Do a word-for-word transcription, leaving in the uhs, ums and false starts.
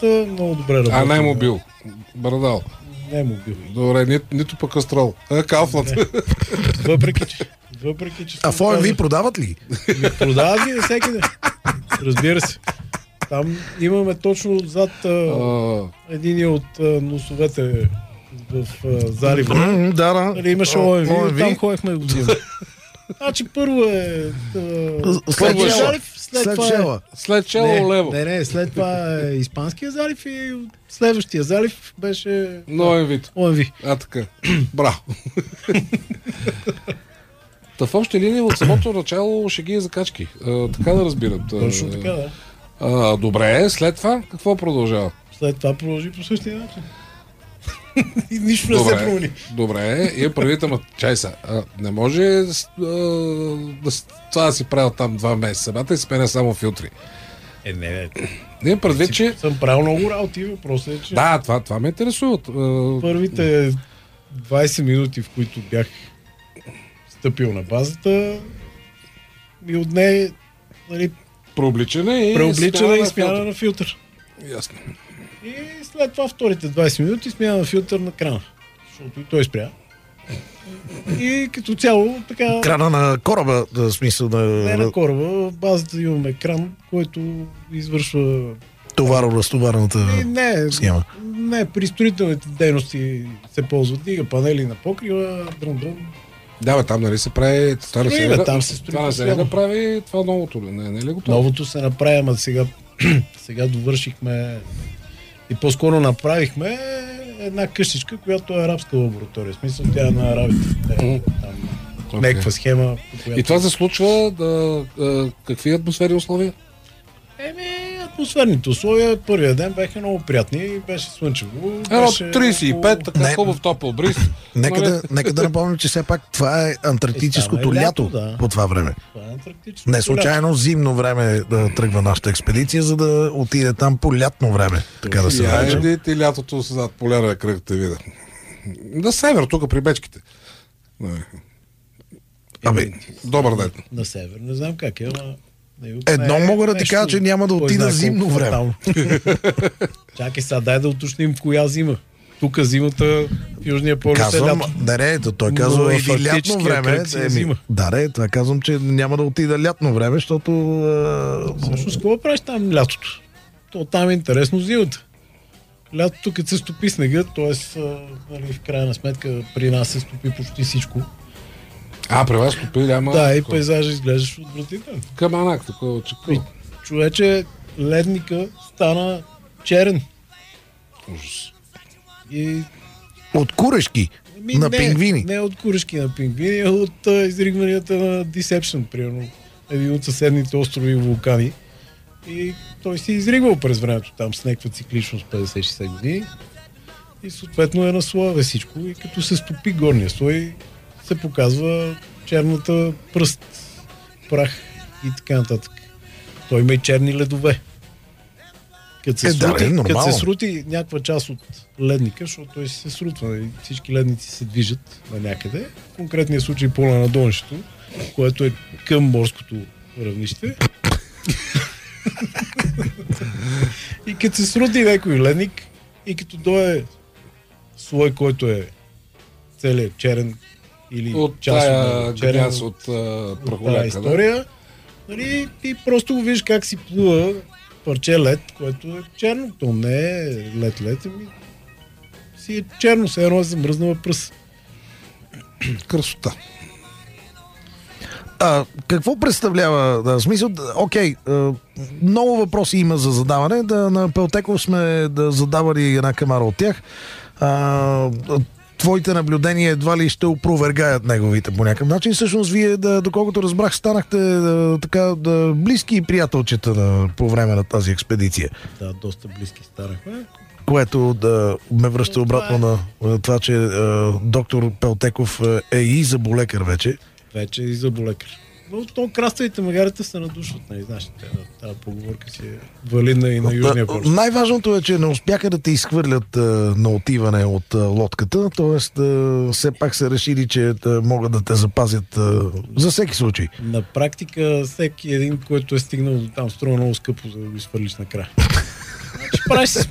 системата, много добре работи. А, не е му бил. Брадал. Не е му бил. Добре, ни, нито пък Астрал. А, Кауфланд. Въпреки, че... Въпреки, че а Ф М В продават ли? Продават ги всекъде. Разбира се. Там имаме точно отзад а, един от а, носовете в а, залива. Mm, да, да. Нали, имаше О М В, там ходехме да го взимаме. Значи първо е а, след първо е Шела. залив, след, След това Шела. След чело е... лево. Не, не, след това е Испанския залив и следващия залив беше Но е вид. О М В. А, така. Браво. Та в общи линии от самото начало шеги и закачки. А, така да разбират. Точно така, да. А, добре, след това какво продължава? След това продължи по същия начин. И нищо не се промени. Добре, и правите, ма чай са. А, не може а, да, това да си правил там два месеца. Бата и си сменя само филтри. Е, не, не. Не, предвид, че... Съм правил много работи, въпросът е, че... Да, това, това ме интересува. Първите двайсет минути, в които бях стъпил на базата, ми отне, нали, Преобличане и преобличане и смяна на филтър. Ясно. И след това вторите двайсет минути смяна на филтър на крана, защото и той спря. И като цяло така... Крана на кораба, в смисъл на... Не на кораба, в базата имаме кран, който извършва... Товаро-разтоварната не, схема. Не, при строителните дейности се ползват дига, панели на покрива, дрън-дрън. Да, бе, там нали се прави... Това не се, бе, да, там се строи това не се постоянно. да прави това новото. Не, не е ли готово? Новото се направи, ама сега, сега довършихме и по-скоро направихме една къщичка, която е арабска лаборатория. В смисъл, тя е на арабите. Е, там, Okay. някаква схема. Която... И това се случва да, а, какви атмосферни условия? Еми, атмосферните условия първия ден бяха много приятни, беше слънчево. Едно Беше трийсет и пет, така Не. хубав топъл бриз. Нека Нали? да, нека да напомним, че все пак това е антарктическото Е, стана е лято, лято, да. по това време. Това е антарктическо Не случайно зимно време да тръгва нашата експедиция, за да отиде там по лятно време, така да се Я каже. еди ти лятото зад полярния кръг те видя. На север, тук при бечките. Абе, Добър ден. На север, не знам как е, ама... едно не е мога да ти нещо, кажа, че няма да кой отида знае зимно колко време. фатално. Чакай сега, дай да уточним в коя зима. Тук зимата в Южния полюс е Казвам, лято. да, не, той Но казва и фактически лятно време. кръг си е Еми, зима. да, не, това казвам, че няма да отида лятно време, защото... А... Всъщност, какво правиш там лятото? То там е интересно зимата. Лятото, като се стопи снега, т.е. нали, в крайна сметка при нас се стопи почти всичко. А, при вас купи няма... Да, и пейзажа изглеждаш отвратително. Каманак, такова, че... И, човече, ледника стана черен. Ужас. И От курешки Ми, на не, пингвини. Не от курешки на пингвини, а от а, изригванията на Deception, примерно. Един от съседните острови и вулкани. И той си изригвал през времето там с някаква цикличност петдесет-шейсет години. И съответно е на слоеве всичко. И като се стопи горния слой, се показва черната пръст, прах и така нататък. Той има и черни ледове. Като се, Е, да, срути, е, като нормално. се срути някаква част от ледника, защото той се срутва и всички ледници се движат на някъде. В конкретния случай пола на донището, което е към морското равнище. И като се срути някой ледник и като дойде слой, който е целият черен или От част тая от черен, гряз от а, от тази прахоляка, да? история, нали, и просто го виждаш как си плува парче лед, което е черно. То не е лед-лед, ами си е черно, все едно е замръзнала пръст. Красота. А, какво представлява? Да, в смисъл, да, окей, а, много въпроси има за задаване. Да, на Пелтеков сме да задавали една камара от тях. А, твоите наблюдения едва ли ще опровергаят неговите по някакъв начин. Всъщност, вие, да, доколкото разбрах, станахте да, така да, близки приятелчета да, по време на тази експедиция. Да, доста близки станахме. Което да ме връща обратно на, на това, че а, доктор Пелтеков е и заболекар вече. Вече и заболекар. Но то краставите магарите се надушват, нали, знаеш, тази поговорка си е валидна и на Южния полюс. Най-важното е, че не успяха да те изхвърлят а, на отиване от а, лодката, т.е. все пак са решили, че а, могат да те запазят а, за всеки случай. На практика всеки един, който е стигнал до там, струва много скъпо, за да го изхвърлиш накрая. Значи правиш се